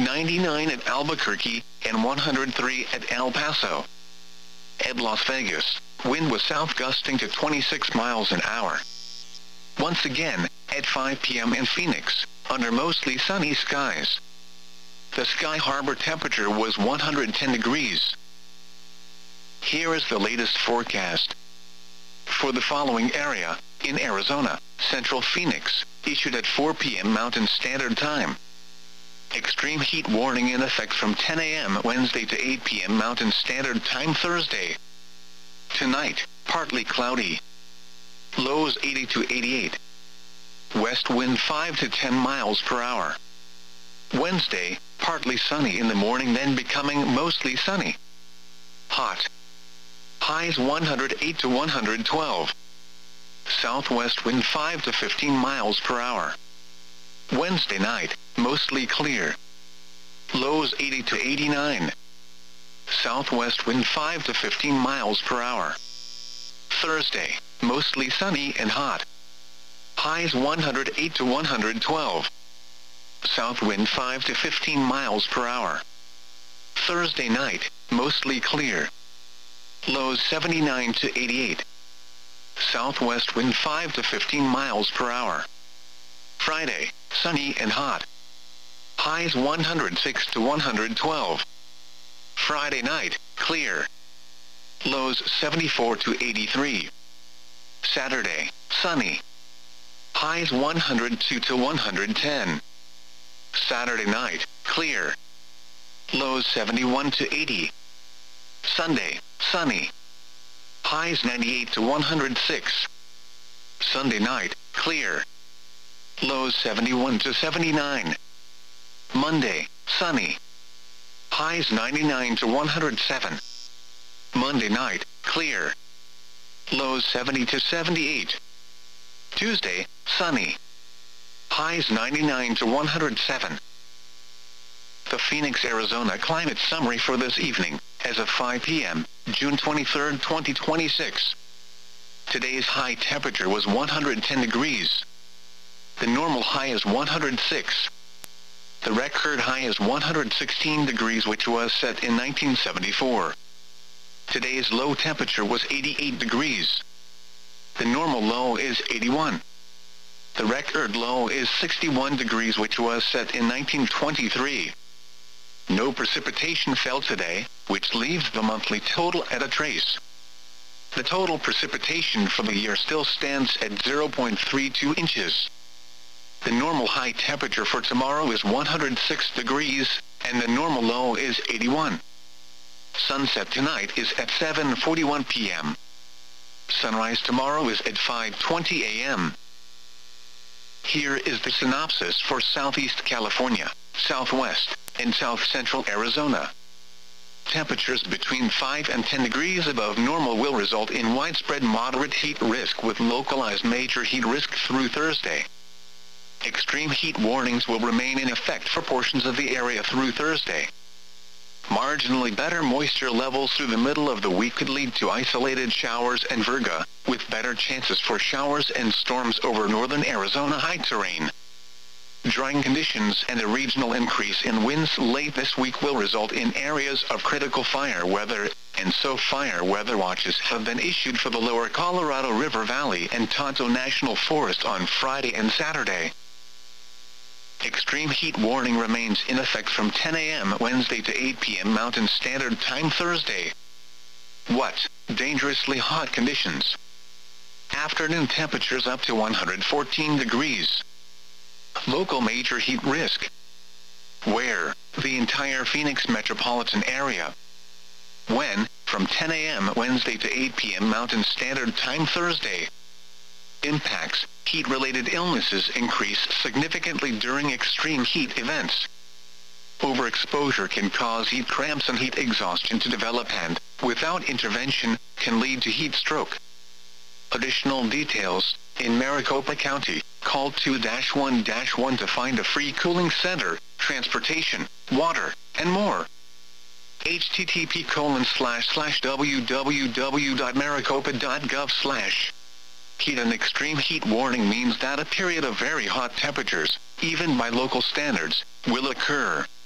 99 at Albuquerque, and 103 at El Paso. At Las Vegas, wind was south gusting to 26 miles an hour. Once again, at 5 p.m. in Phoenix, under mostly sunny skies. The Sky Harbor temperature was 110 degrees. Here is the latest forecast. For the following area, in Arizona, Central Phoenix, issued at 4 p.m. Mountain Standard Time. Extreme heat warning in effect from 10 a.m. Wednesday to 8 p.m. Mountain Standard Time Thursday. Tonight, partly cloudy. Lows 80 to 88. West wind 5 to 10 miles per hour. Wednesday, partly sunny in the morning, then becoming mostly sunny. Hot. Highs 108 to 112. Southwest wind 5 to 15 miles per hour. Wednesday night, mostly clear. Lows 80 to 89. Southwest wind 5 to 15 miles per hour. Thursday, mostly sunny and hot. Highs 108 to 112. South wind 5 to 15 miles per hour. Thursday night, mostly clear. Lows 79 to 88. Southwest wind 5 to 15 miles per hour. Friday, sunny and hot. Highs 106 to 112. Friday night, clear. Lows 74 to 83. Saturday, sunny. Highs 102 to 110. Saturday night, clear. Lows 71 to 80. Sunday, sunny. Highs 98 to 106. Sunday night, clear. Lows 71 to 79. Monday, sunny. Highs 99 to 107. Monday night, clear. Lows 70 to 78. Tuesday, sunny. Highs 99 to 107. The Phoenix, Arizona climate summary for this evening, as of 5 p.m., June 23, 2026. Today's high temperature was 110 degrees. The normal high is 106. The record high is 116 degrees, which was set in 1974. Today's low temperature was 88 degrees. The normal low is 81. The record low is 61 degrees, which was set in 1923. No precipitation fell today, which leaves the monthly total at a trace. The total precipitation for the year still stands at 0.32 inches. The normal high temperature for tomorrow is 106 degrees, and the normal low is 81. Sunset tonight is at 7:41 p.m. Sunrise tomorrow is at 5:20 a.m. Here is the synopsis for Southeast California, Southwest, and South Central Arizona. Temperatures between 5 and 10 degrees above normal will result in widespread moderate heat risk with localized major heat risk through Thursday. Extreme heat warnings will remain in effect for portions of the area through Thursday. Marginally better moisture levels through the middle of the week could lead to isolated showers and virga, with better chances for showers and storms over northern Arizona high terrain. Drying conditions and a regional increase in winds late this week will result in areas of critical fire weather, and so fire weather watches have been issued for the lower Colorado River Valley and Tonto National Forest on Friday and Saturday. Extreme heat warning remains in effect from 10 a.m. Wednesday to 8 p.m. Mountain Standard Time Thursday. What? Dangerously hot conditions. Afternoon temperatures up to 114 degrees. Local major heat risk. Where? The entire Phoenix metropolitan area. When? From 10 a.m. Wednesday to 8 p.m. Mountain Standard Time Thursday. Impacts. Heat-related illnesses increase significantly during extreme heat events. Overexposure can cause heat cramps and heat exhaustion to develop and, without intervention, can lead to heat stroke. Additional details, in Maricopa County, call 2-1-1 to find a free cooling center, transportation, water, and more. http://www.maricopa.gov/. Heat and extreme heat warning means that a period of very hot temperatures, even by local standards, will occur.